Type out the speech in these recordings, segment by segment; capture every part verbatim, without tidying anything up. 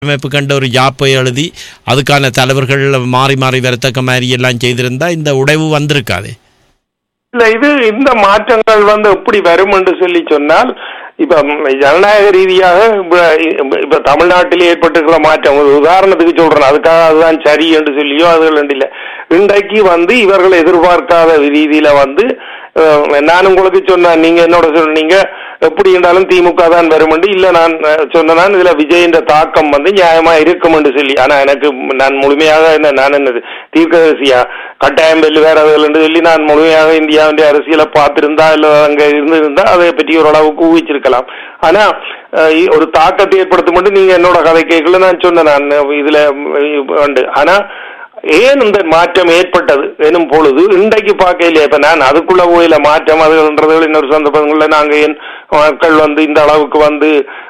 அமைப்பு கண்ட ஒரு யாப்பை எழுதி அதுக்கான தலைவர்கள் மாறி மாறி வரத்தக்க மாதிரி எல்லாம் செய்திருந்தா இந்த உடைவு வந்திருக்காது. இல்ல, இது இந்த மாற்றங்கள் வந்து எப்படி வரும் என்று சொல்லி சொன்னால், இப்ப ஜனநாயக ரீதியாக இப்ப தமிழ்நாட்டில் ஏற்பட்டிருக்கிற மாற்றம் ஒரு உதாரணத்துக்கு சொல்றேன், அதுக்காக அதுதான் சரி என்று சொல்லியோ அதுகள் இல்லை. இன்றைக்கு வந்து இவர்கள் எதிர்பார்க்காத ரீதியில வந்து நான் உங்களுக்கு சொன்னேன், நீங்க என்னோட சொன்னீங்க எப்படி இருந்தாலும் திமுக தான் வரும் என்று. இல்ல, நான் சொன்னேன் இதுல விஜயின் தாக்கம் வந்து நியாயமா இருக்கும் என்று சொல்லி. ஆனா எனக்கு நான் முழுமையாக என்ன நான் என்னது தீர்க்கதரிசியா கட்டாயம் வெள்ளி வேற என்று சொல்லி நான் முழுமையாக இந்தியாவுடைய அரசியலை பார்த்திருந்தா இல்ல அங்க இருந்திருந்தா அதை பற்றி ஓரளவுக்கு ஊகிச்சிருக்கலாம். ஆனா ஒரு தாக்கத்தை ஏற்படுத்தும் மட்டும் நீங்க என்னோட கதை கேட்கல நான் சொன்னேன் நான் இதுல உண்டு. ஆனா ஏன் இந்த மாற்றம் ஏற்பட்டது எனும் பொழுது இன்றைக்கு பார்க்க இல்லையா, இப்ப நான் அதுக்குள்ள போயில மாற்றம் அதுன்றது இன்னொரு சந்தர்ப்பங்கள்ல நாங்க ஏன் மக்கள் வந்து இந்த அளவுக்கு வந்து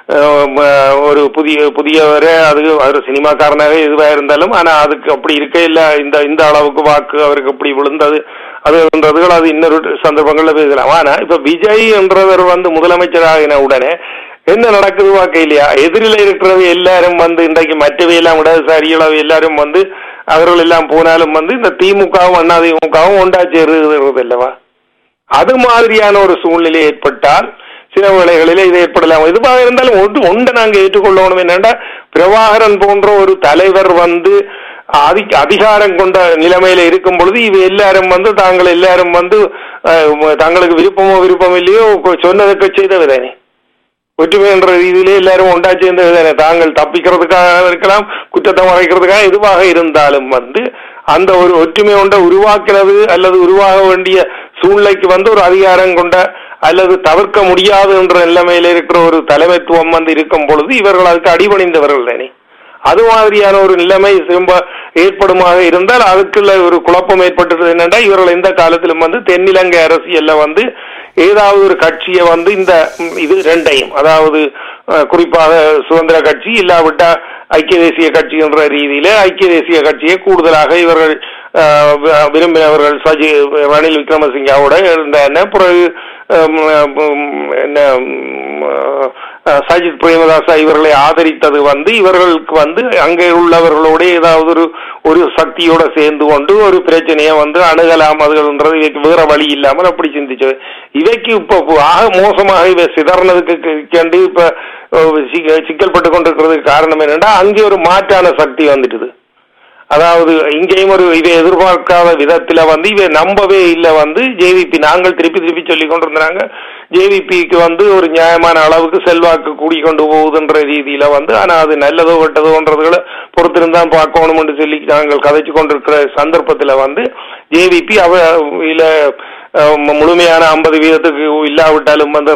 ஒரு புதிய புதியவரே அது அவர் சினிமாக்காரனாக இதுவா இருந்தாலும் ஆனா அதுக்கு அப்படி இருக்க இல்ல இந்த இந்த அளவுக்கு வாக்கு அவருக்கு அப்படி விழுந்தது அதுன்றதுகள் அது இன்னொரு சந்தர்ப்பங்கள்ல பேசலாம். ஆனா இப்ப விஜய் என்றவர் வந்து முதலமைச்சராகின உடனே என்ன நடக்குது பார்க்க இல்லையா, எதிரில இருக்கிறது எல்லாரும் வந்து இன்றைக்கு மற்றவையெல்லாம் இடதுசாரிகளவை எல்லாரும் வந்து அவர்கள் எல்லாம் போனாலும் வந்து இந்த திமுகவும் அண்ணா திமுகவும் ஒன்றா சேருகிறது அல்லவா. அது மாதிரியான ஒரு சூழ்நிலை ஏற்பட்டால் சில வேளைகளிலே இது ஏற்படலாம். எதுவாக இருந்தாலும் ஒன்று ஒன்றை நாங்க ஏற்றுக்கொள்ளணும். என்னென்னா, பிரபாகரன் போன்ற ஒரு தலைவர் வந்து அதி அதிகாரம் கொண்ட நிலைமையில இருக்கும் பொழுது இவ எல்லாரும் வந்து தாங்கள் எல்லாரும் வந்து தங்களுக்கு விருப்பமோ விருப்பம் இல்லையோ சொன்னதுக்கு செய்தவிதானே, ஒற்றுமை என்ற ரீதியிலே எல்லாரும் ஒன்றா சேர்ந்தது தாங்கள் தப்பிக்கிறதுக்காக இருக்கலாம், குற்றத்தை மறைக்கிறதுக்காக எதுவாக இருந்தாலும் வந்து அந்த ஒரு ஒற்றுமை ஒன்றை உருவாக்குறது அல்லது உருவாக வேண்டிய சூழ்நிலைக்கு வந்து ஒரு அதிகாரம் கொண்ட அல்லது தவிர்க்க முடியாது என்ற நிலைமையில இருக்கிற ஒரு தலைமைத்துவம் வந்து இருக்கும் பொழுது இவர்கள் அதுக்கு அடிபணிந்தவர்கள் தானே. அது மாதிரியான ஒரு நிலைமை திரும்ப ஏற்படுமாக இருந்தால் அதுக்குள்ள ஒரு குழப்பம் ஏற்பட்டது. என்னென்னா, இவர்கள் எந்த காலத்திலும் வந்து தென்னிலங்கை அரசியல்ல வந்து ஏதாவது ஒரு கட்சியை வந்து இந்த இது ரெண்டையும், அதாவது குறிப்பாக சுதந்திர கட்சி இல்லாவிட்டா ஐக்கிய தேசிய கட்சி என்ற ரீதியில ஐக்கிய தேசிய கட்சியை கூடுதலாக இவர்கள் விரும்பினவர்கள் சஜி ரணில் விக்ரமசிங்காவோட இருந்த பிறகு என்ன சஜித் பிரேமதாசா இவர்களை ஆதரித்தது வந்து இவர்களுக்கு வந்து அங்கே உள்ளவர்களோட ஏதாவது ஒரு ஒரு சக்தியோட சேர்ந்து கொண்டு ஒரு பிரச்சனையை வந்து அணுகலாம் அதுகள்ன்றது இவைக்கு வேற வழி இல்லாமல் அப்படி சிந்திச்சது. இவைக்கு இப்ப ஆக மோசமாக இவை சிதறனதுக்கு கண்டு இப்ப சிக்கல்பட்டு கொண்டிருக்கிறதுக்கு காரணம் என்னன்னா, அங்கே ஒரு மாற்றான சக்தி வந்துட்டுது. அதாவது இங்கேயும் ஒரு இதை எதிர்பார்க்காத விதத்துல வந்து இவை நம்பவே இல்லை வந்து ஜேவிபி நாங்கள் திருப்பி திருப்பி சொல்லி கொண்டிருந்தாங்க ஜேவிபிக்கு வந்து ஒரு நியாயமான அளவுக்கு செல்வாக்கு கூடிக்கொண்டு போகுதுன்ற ரீதியில வந்து. ஆனா அது நல்லதோ கெட்டதோன்றதுகளை பொறுத்திருந்தான் பார்க்கணும்னு சொல்லி நாங்கள் கதைச்சு கொண்டிருக்கிற சந்தர்ப்பத்துல வந்து ஜேவிபி அவ இல்ல முழுமையான ஐம்பது வீதத்துக்கு இல்லாவிட்டாலும் வந்து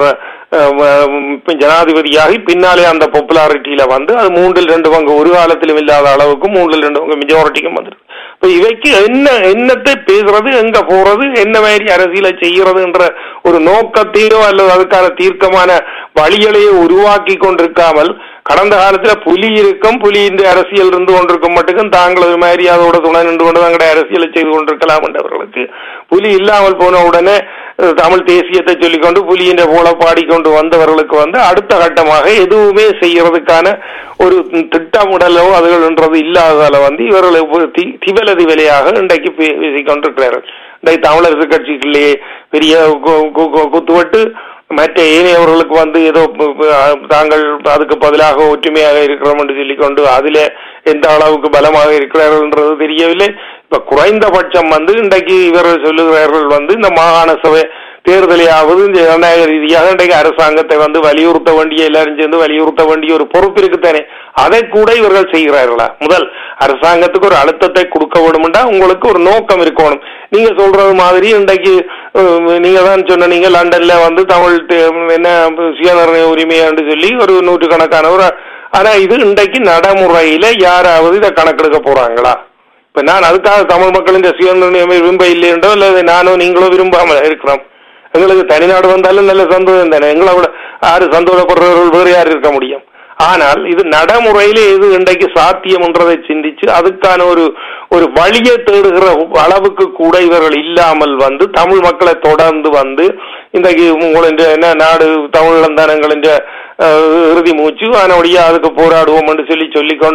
ஜனாதிபதியாகி பின்னாலே அந்த பாப்புலாரிட்டியில வந்து அது மூன்றில் ரெண்டு பங்கு ஒரு காலத்திலும் இல்லாத அளவுக்கு மூன்றில் ரெண்டு பங்கு மெஜாரிட்டிக்கும் வந்துருக்கு. இப்ப இவைக்கு என்ன என்னத்தை பேசுறது, எங்க போறது, என்ன மாதிரி அரசியலை செய்யறதுன்ற ஒரு நோக்கத்தையோ அல்லது அதுக்கான தீர்க்கமான வழிகளையோ உருவாக்கி கொண்டிருக்காமல் கடந்த காலத்துல புலி இருக்கும், புலியின் அரசியல் இருந்து கொண்டிருக்கும் மட்டுக்கும் தாங்கள் ஒரு மாதிரி அதோட துணை நின்று கொண்டு தங்களுடைய அரசியலை செய்து கொண்டிருக்கலாம் என்றவர்களுக்கு புலி இல்லாமல் போன உடனே தமிழ் தேசியத்தை சொல்லிக்கொண்டு புலியின் போல பாடிக்கொண்டு வந்தவர்களுக்கு வந்து அடுத்த கட்டமாக எதுவுமே செய்யறதுக்கான ஒரு திட்டமிடலோ அதுகள்ன்றது இல்லாததால வந்து இவர்களை திவல திவலையாக இன்றைக்கு பேசிக்கொண்டிருக்கிறார்கள். இன்றைக்கு தமிழரசு கட்சிக்குள்ளேயே பெரிய குத்துவட்டு மற்ற ஏனையவர்களுக்கு வந்து ஏதோ தாங்கள் அதுக்கு பதிலாக ஒற்றுமையாக இருக்கிறோம் என்று சொல்லிக்கொண்டு அதில எந்த அளவுக்கு பலமாக இருக்கிறார்கள்ன்றது தெரியவில்லை. இப்ப குறைந்தபட்சம் வந்து இன்றைக்கு இவர்கள் சொல்லுகிறார்கள் வந்து இந்த மாகாண சபை தேர்தலையாவது ஜனநாயக ரீதியாக இன்றைக்கு அரசாங்கத்தை வந்து வலியுறுத்த வேண்டிய எல்லாரும் சேர்ந்து வலியுறுத்த வேண்டிய ஒரு பொறுப்பு இருக்குத்தானே, அதை கூட இவர்கள் செய்கிறார்களா? முதல் அரசாங்கத்துக்கு ஒரு அழுத்தத்தை கொடுக்க வேணும்னா உங்களுக்கு ஒரு நோக்கம் இருக்கணும். நீங்க சொல்றது மாதிரி இன்றைக்கு நீங்க தான் சொன்ன நீங்க லண்டன்ல வந்து தமிழ் என்ன சுயநிர்ணய உரிமை என்று சொல்லி ஒரு நூற்று கணக்கான ஒரு, ஆனா இது இன்றைக்கு நடைமுறையில யாராவது இதை கணக்கெடுக்க போறாங்களா? இப்ப நான் அதுக்காக தமிழ் மக்கள் இந்த சுயநிர்ணயம் விரும்ப இல்லை என்றோ அல்லது நானும் நீங்களும் விரும்பாம இருக்கிறோம். எங்களுக்கு தனிநாடு வந்தாலும் நல்ல சந்தோஷம் தானே, எங்களை விட யாரு சந்தோஷப்படுறவர்கள் வேறு யார் இருக்க முடியும்? ஆனால் இது நடைமுறையில எது இன்றைக்கு சாத்தியம் என்றதை சிந்திச்சு அதுக்கான ஒரு ஒரு வழியை தேடுகிற அளவுக்கு கூட இவர்கள் இல்லாமல் வந்து தமிழ் மக்களை தொடர்ந்து வந்து இன்றைக்கு உங்களின் என்ன நாடு தமிழ் தானங்களின் இறுதி மூச்சு அதனுடைய அதுக்கு போராடுவோம் என்று சொல்லி சொல்லிக்கொண்டு